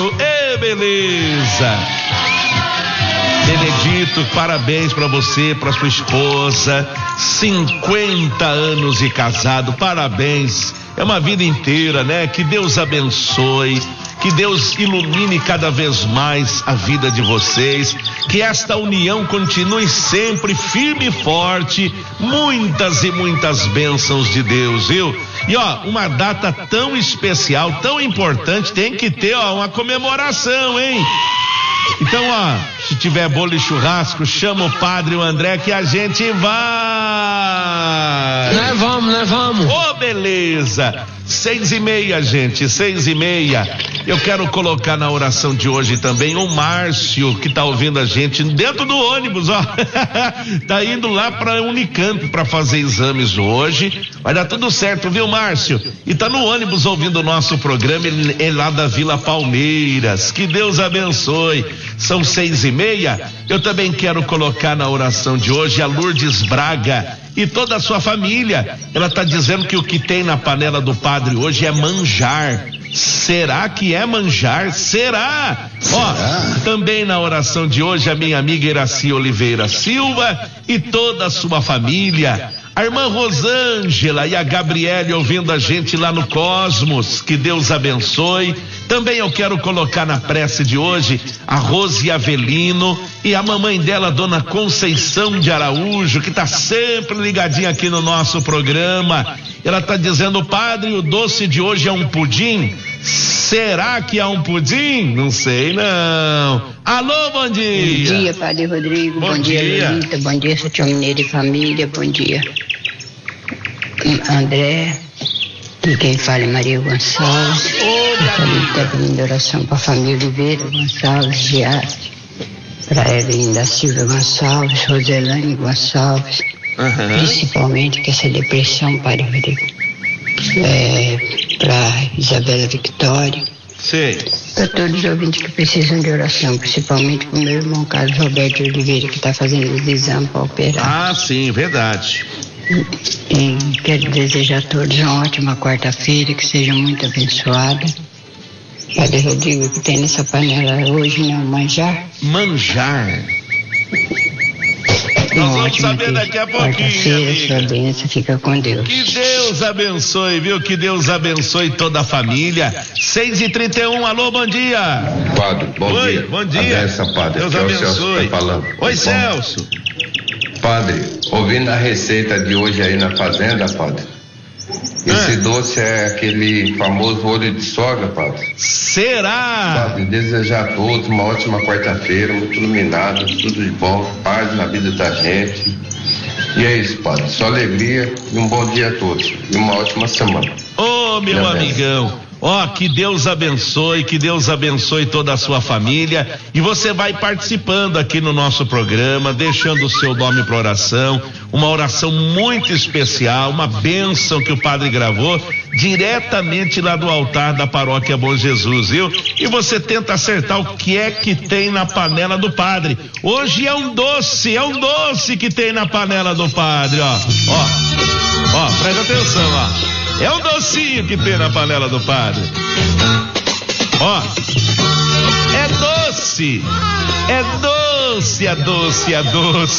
Beleza. Benedito, parabéns pra você, pra sua esposa, 50 anos de casado, parabéns, é uma vida inteira, né? Que Deus abençoe, que Deus ilumine cada vez mais a vida de vocês, que esta união continue sempre firme e forte, muitas e muitas bênçãos de Deus, viu? E uma data tão especial, tão importante, tem que ter uma comemoração, hein? Então, se tiver bolo e churrasco, chama o padre e o André que a gente vai. Nós vamos. Beleza. 6:30, gente, 6:30. Eu quero colocar na oração de hoje também o Márcio, que tá ouvindo a gente dentro do ônibus, tá indo lá pra Unicamp pra fazer exames hoje. Vai dar tudo certo, viu, Márcio? E tá no ônibus ouvindo o nosso programa, ele é lá da Vila Palmeiras. Que Deus abençoe. São 6:30. Eu também quero colocar na oração de hoje a Lourdes Braga e toda a sua família. Ela tá dizendo que o que tem na panela do padre hoje é manjar. Será que é manjar? Será? Também na oração de hoje a minha amiga Iraci Oliveira Silva e toda a sua família. A irmã Rosângela e a Gabriele ouvindo a gente lá no Cosmos, que Deus abençoe. Também eu quero colocar na prece de hoje a Rose Avelino e a mamãe dela, Dona Conceição de Araújo, que tá sempre ligadinha aqui no nosso programa. Ela tá dizendo: padre, o doce de hoje é um pudim? Será que é um pudim? Não sei não. Alô, bom dia. Bom dia, padre Rodrigo. Bom dia, Lolita. Bom dia, São Mineiro e família. Bom dia, André. E quem fala é Maria Gonçalves. Está pedindo oração para a família Oliveira Gonçalves de Arte, para Evelyn da Silva Gonçalves, Roselane Gonçalves, principalmente que essa depressão, padre Rodrigo, para Isabela Victória. Sim. Para todos os ouvintes que precisam de oração, principalmente para o meu irmão Carlos Roberto Oliveira, que está fazendo os exames para operar. Sim, verdade. E quero desejar a todos uma ótima quarta-feira, que seja muito abençoada. Padre Rodrigo, que tem nessa panela hoje, não manjar? Manjar. Nós vamos saber daqui a pouquinho, amiga. Sua bênção, fica com Deus. Que Deus abençoe, viu? Que Deus abençoe toda a família. 6:31, alô, bom dia. Padre, bom dia. Bom dia. Abenção, padre. Deus aqui abençoe. É o Celso que tá falando. Oi, Celso. Padre, ouvindo a receita de hoje aí na fazenda, padre, esse doce é aquele famoso olho de sogra, padre. Será? Padre, desejar a todos uma ótima quarta-feira, muito iluminada, tudo de bom, paz na vida da gente. E é isso, padre, só alegria e um bom dia a todos e uma ótima semana. Meu amigão. Que Deus abençoe toda a sua família, e você vai participando aqui no nosso programa, deixando o seu nome para oração, uma oração muito especial, uma bênção que o padre gravou diretamente lá do altar da paróquia Bom Jesus, viu? E você tenta acertar o que é que tem na panela do padre. Hoje é um doce que tem na panela do padre, ó, presta atenção, é um docinho que tem na panela do padre. É doce.